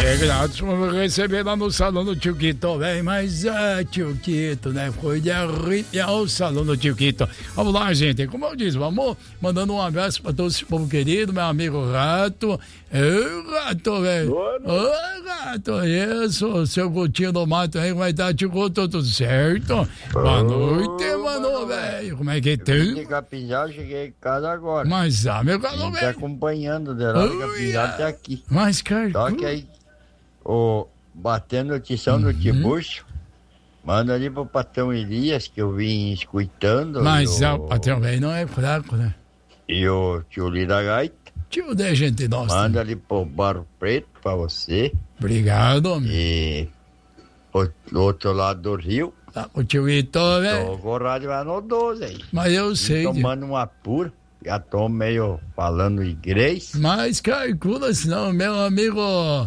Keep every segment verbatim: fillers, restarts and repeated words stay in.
Obrigado, vamos receber lá no salão do Tio Quito, velho. Mas, ah, Tio Quito, né? Foi de arrepiar o salão do Tio Quito. Vamos lá, gente. Como eu disse, vamos mandando um abraço pra todo esse povo querido, meu amigo Rato. Ô, Rato, velho. Ô, Rato, isso. Seu Coutinho do Mato aí, vai estar, Tio Couto, tudo certo? Boa noite, mano, velho. Como é que tem? De Capinzal, cheguei em casa agora. Mas, ah, meu calo, velho. Tá acompanhando de lá de Capinzal até aqui. Mas, cara. Só que aí, o, batendo o tição uhum. do Tiburcio, manda ali pro Patrão Elias, que eu vim escutando. Mas, o, ah, o Patrão velho não é fraco, né? E o tio Lira Gaita. Tio de gente nossa. Manda ali pro Barro Preto pra você. Obrigado, homem. E do outro lado do rio. Tá, o tio Ito, velho. Tô o rádio lá no doze aí. Mas eu sei. Tomando uma pura. Já tô meio falando inglês. Mas calcula, senão, meu amigo.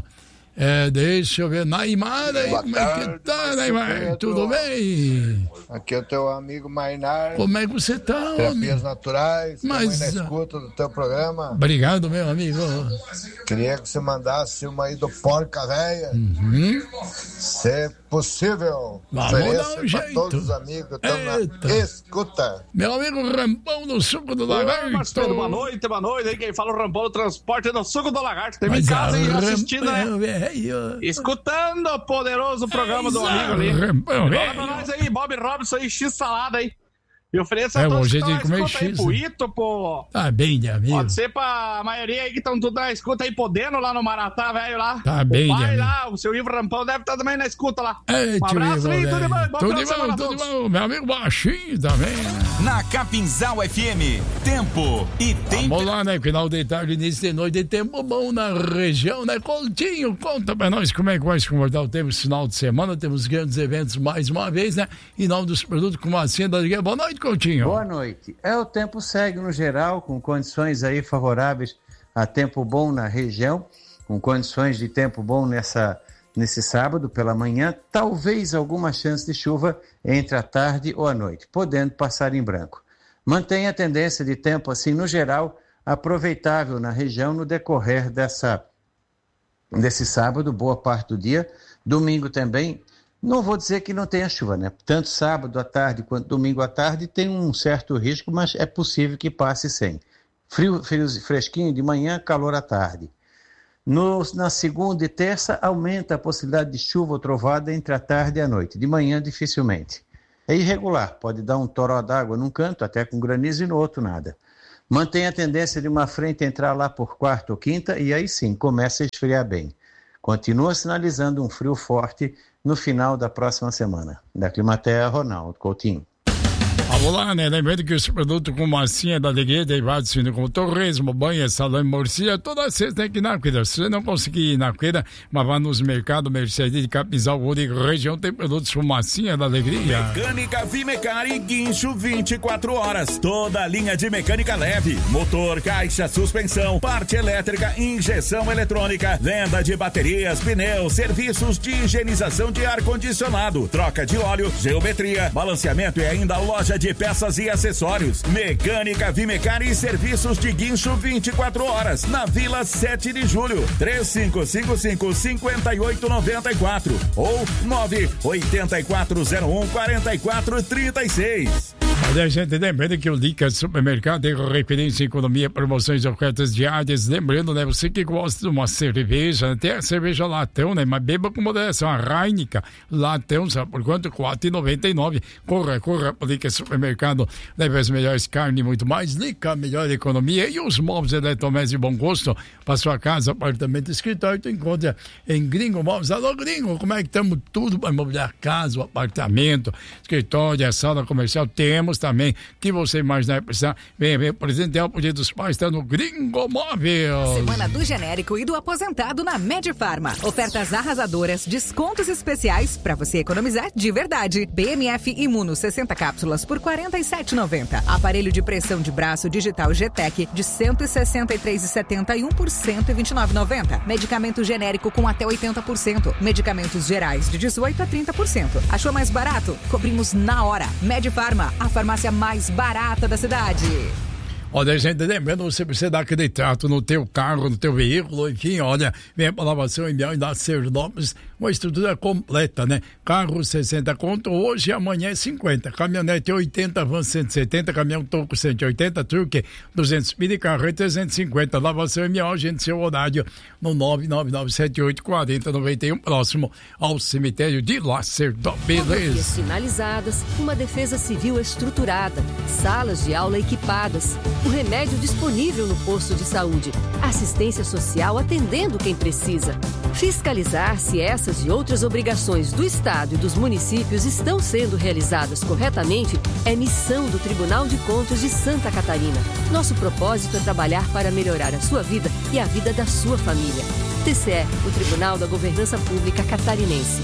É, deixa eu ver. Naimar aí, como é que tá, Naimar? Tudo bem? Aqui é o teu amigo Mainar. Como é que você tá, homem? Terapias Naturais. Mas na escuta do teu programa. Obrigado, meu amigo. Queria que você mandasse uma aí do Porca Véia. Uhum. Se possível. Vamos dar um jeito. Todos os amigos que estão na escuta. Meu amigo Rampão do Suco do Lagarto. Marcelo, boa noite, boa noite. Aí quem fala o Rampão do Transporte do Suco do Lagarto. Teve em casa aí assistindo, né? Escutando o poderoso programa do amigo ali. Fala pra nós aí, Bob Robson aí, X-salada aí. E ofereça é, a todos hoje que estão na escuta aí, pro Ito, pro... Tá bem, de amigo. Pode ser pra maioria aí que estão tudo na escuta aí, podendo lá no Maratá, velho, lá. Tá bem, o pai de lá, o seu Ivo Rampão deve estar também na escuta lá. É, um abraço Ivo, aí, tudo de bom. Tudo de bom, tudo de bom. Meu amigo Baixinho também. Na Capinzal F M, tempo e tempo. Vamos lá, né? Final de tarde, início de noite, tempo bom na região, né? Coutinho, conta pra nós como é que vai se comportar o tempo esse final de semana. Temos grandes eventos mais uma vez, né? Em nome dos produtos com a da Liga. Boa noite, Coutinho. Boa noite. É, o tempo segue no geral, com condições aí favoráveis a tempo bom na região, com condições de tempo bom nessa, nesse sábado pela manhã, talvez alguma chance de chuva entre a tarde ou a noite, podendo passar em branco. Mantém a tendência de tempo assim, no geral, aproveitável na região no decorrer dessa, desse sábado, boa parte do dia, domingo também. Não vou dizer que não tenha chuva, né? Tanto sábado à tarde quanto domingo à tarde tem um certo risco, mas é possível que passe sem. Frio, frio fresquinho de manhã, calor à tarde. No, na segunda e terça, aumenta a possibilidade de chuva ou trovada entre a tarde e a noite. De manhã, dificilmente. É irregular, pode dar um toró d'água num canto, até com granizo, e no outro nada. Mantém a tendência de uma frente entrar lá por quarta ou quinta, e aí sim, começa a esfriar bem. Continua sinalizando um frio forte no final da próxima semana. Da Climatea, Ronaldo Coutinho. Vamos lá, né? Lembrando que esse produto com massinha da alegria, derivados de com torresmo, banha, salame, morcilha, toda sexta aqui na Cuida. Se você não conseguir ir na Cuida, mas vá nos mercados, Mercedes de Capinzal, região, tem produtos com massinha da alegria. Mecânica Vimecari, guincho vinte e quatro horas. Toda a linha de mecânica leve, motor, caixa, suspensão, parte elétrica, injeção eletrônica, venda de baterias, pneus, serviços de higienização de ar-condicionado, troca de óleo, geometria, balanceamento e ainda loja de peças e acessórios. Mecânica Vimecari e serviços de guincho vinte e quatro horas. Na Vila sete de Julho. três cinco cinco cinco, cinco oito nove quatro ou nove oito quatro zero um, quatro quatro três seis. Olha, gente, lembrando que o Lica Supermercado tem referência em economia, promoções e ofertas diárias. Lembrando, né, você que gosta de uma cerveja, tem a cerveja latão, né, mas beba com moderação, a Heineken latão, sabe por quanto? quatro reais e noventa e nove centavos. Corra, corra para o Lica Supermercado, leve as melhores carnes e muito mais. Lica, melhor economia e os móveis eletrodomésticos de bom gosto para sua casa, apartamento, escritório, tu encontra em Gringo Móveis. Alô, Gringo, como é que estamos? Tudo para imobiliar casa, apartamento, escritório, a sala comercial, temos também, que você imaginar precisar, vem, vem, presentear o Dia dos Pais, está no Gringo Móvel. Semana do genérico e do aposentado na Medifarma. Ofertas arrasadoras, descontos especiais para você economizar de verdade. B M F Imuno sessenta cápsulas por quarenta e sete reais e noventa centavos. Aparelho de pressão de braço digital G T E C de cento e sessenta e três reais e setenta e um centavos por cento e vinte e nove reais e noventa centavos. Medicamento genérico com até oitenta por cento. Medicamentos gerais de dezoito por cento a trinta por cento. Achou mais barato? Cobrimos na hora. Medifarma, a farmácia mais barata da cidade. Olha, gente, lembrando, você precisa dar aquele trato no teu carro, no teu veículo, enfim, olha, vem para lavação e mel e da Sernópolis, uma estrutura completa, né? Carro sessenta conto, hoje e amanhã é cinquenta. Caminhonete oitenta, van cento e setenta, caminhão toco cento e oitenta, truque duzentos mil e carro trezentos e cinquenta. Lavação e mel, gente, seu horário no nove nove nove sete oito quatro zero nove um, próximo ao cemitério de Lacerdópolis. Rodovias sinalizadas, uma defesa civil estruturada, salas de aula equipadas, o remédio disponível no posto de saúde, assistência social atendendo quem precisa. Fiscalizar se essas e outras obrigações do Estado e dos municípios estão sendo realizadas corretamente é missão do Tribunal de Contas de Santa Catarina. Nosso propósito é trabalhar para melhorar a sua vida e a vida da sua família. T C E, o Tribunal da Governança Pública Catarinense.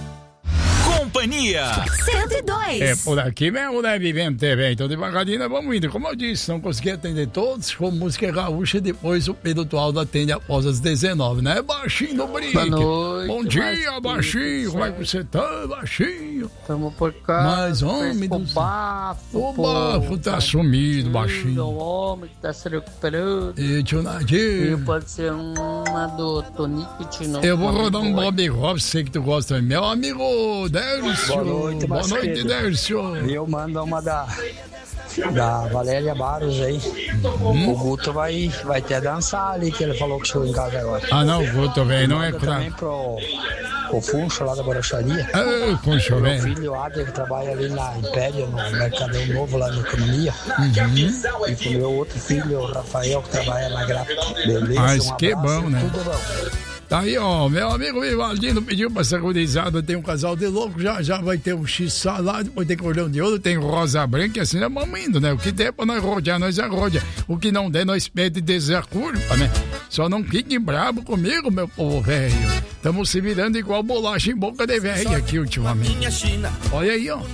Companhia cento e dois. É por aqui mesmo, né, Vivendo T V? Então, devagarinho, vamos indo. Como eu disse, não consegui atender todos. Com música gaúcha, depois o Pedro Tualdo atende após as dezenove, né? Baixinho do Brick. Boa noite. Bom dia, Baixinho. Como é que você tá, Baixinho? Tamo por cá. Mas, homem do céu. O bafo tá sumido, Baixinho. O homem que tá se recuperando. E tio Nadir. E pode ser uma do Tonique, não. Eu vou rodar um Bob Rob, sei que tu gosta. Meu amigo Dércio. Boa noite, Boa noite, Dércio. Eu mando uma da, da Valéria Barros aí. Hum? O Guto vai, vai até dançar ali, que ele falou que chegou em casa agora. Ah, não, o Guto, velho, não é claro. Também pro, pro Funcho lá da Borracharia. Ah, Funcho, velho. Meu filho Adler, que trabalha ali na Império, no Mercadão Novo, lá na Economia. Uhum. E pro meu outro filho, o Rafael, que trabalha na Gráfica. Beleza? Mas um que abraço, bom, né? Tudo bom. Tá aí, ó, meu amigo Vivaldino pediu pra essa gurizada, tem um casal de louco, já já vai ter um X salado, depois tem cordão de ouro, tem rosa branca, e assim nós vamos indo, né? O que der pra nós rodear, nós arrodeia. O que não der, nós pede desacurva, né? Só não fique bravo comigo, meu povo velho. Estamos se virando igual bolacha em boca de velho aqui ultimamente. Olha aí, ó.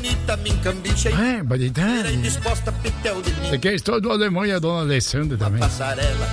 É, baridade. Você quer história do Alemanha, a dona Alessandra também.